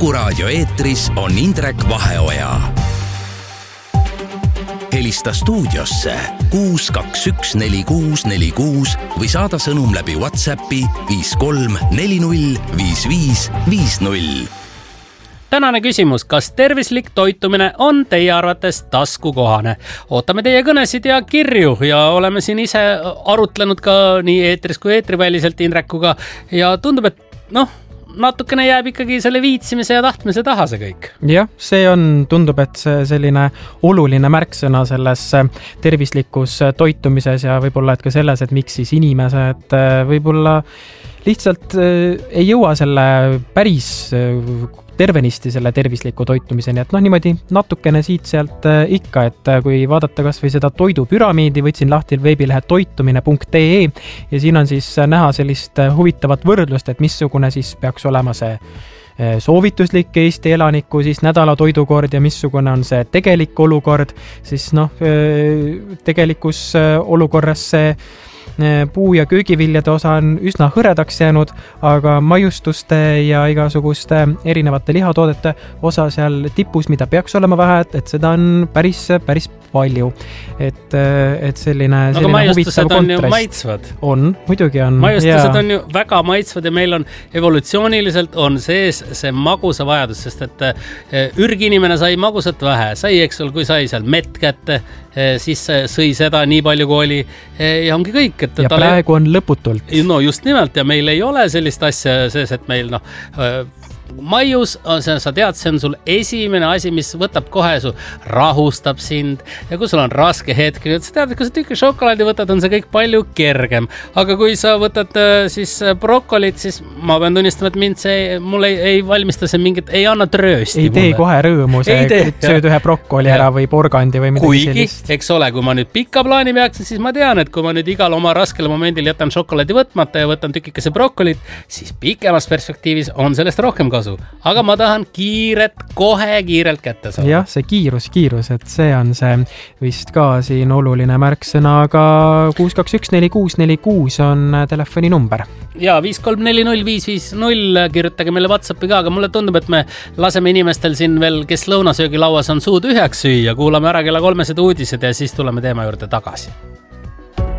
Kuku Raadio eetris on Indrek Vaheoja. Helista stuudiosse 6214646 või saada sõnum läbi WhatsAppi 53405550. Tänane küsimus, kas tervislik toitumine on teie arvates taskukohane? Ootame teie kõnesid ja kirju ja oleme siin ise arutlenud ka nii eetris kui eetriväliselt Indrekuga ja tundub, et natukene jääb ikkagi selle viitsimise ja tahtmise taha see kõik. Jah, see tundub, et see selline oluline märksõna selles tervislikus toitumises ja võib-olla et ka selles, et miks siis inimesed võib-olla lihtsalt ei jõua selle päris tervenisti selle tervisliku toitumiseni, et niimoodi natukene siit-sealt ikka, et kui vaadata kas või seda toidupüramiidi, võtsin lahti veebilehe toitumine.ee ja siin on siis näha sellist huvitavat võrdlust, et missugune siis peaks olema see soovituslik Eesti elaniku siis nädala toidukord ja missugune on see tegelik olukord, siis tegelikus olukorras see puu- ja köögiviljade osa on üsna hõredaks jäänud, aga maiustuste ja igasuguste erinevate lihatoodete osa seal tipus, mida peaks olema vähe, et seda on päris palju. Et selline huvitav kontrast. Maitsvad. On, muidugi on. Maiustused on ju väga maitsvad ja meil on evolutsiooniliselt on sees see magusa vajadus, sest et ürginimene sai magusat vähe. Sai, eks ole, kui sai seal mett kätte, siis sõi seda nii palju kui oli ja ongi kõik. Ja praegu on lõputult. No just nimelt ja meil ei ole sellist asja sees, et meil maius, sa tead, see on sul esimene asi, mis võtab kohe su, rahustab sind ja kui sul on raske hetk, sa tead, et kui sa tükki šokolaadi võtad, on see kõik palju kergem. Aga kui sa võtad siis brokolit, siis ma pean tunnistama, et mul ei valmista see mingit, ei anna tröösti. Ei tee kohe rõõmu, sööd ühe brokoli ära või porgandi või midagi sellist. Kuigi, eks ole, kui ma nüüd pika plaani peaksin, siis ma tean, et kui ma nüüd igal oma raskel momendil jätan šokolaadi võtmata ja võtan tükikese brokolit, siis pikemas perspektiivis on sellest rohkem kasu. Aga ma tahan kiirelt kätte saada. Jah, see kiirus, et see on see vist ka siin oluline märksõna, aga 6214646 on telefoni number. Ja 53405550 kirjutage meile WhatsAppi ka, aga mulle tundub, et me laseme inimestel siin veel, kes lõunasöögilauas on suud üheks süüa, kuulame ära kella 3 uudised ja siis tuleme teema juurde tagasi.